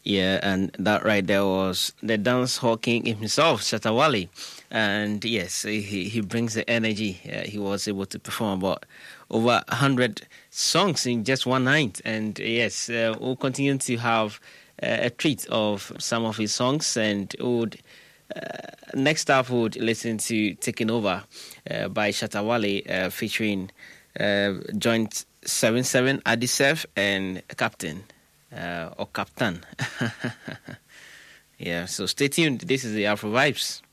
Yeah, and that right there was the dance hall king himself, Shatta Wale. And yes, he brings the energy. He was able to perform about over 100 songs in just one night. And yes, we'll continue to have a treat of some of his songs. And would next up, would listen to Taking Over by Shatta Wale featuring Joint 77, Adisef, and Captain. Or Captain. Yeah, so stay tuned. This is the Afro Vibes.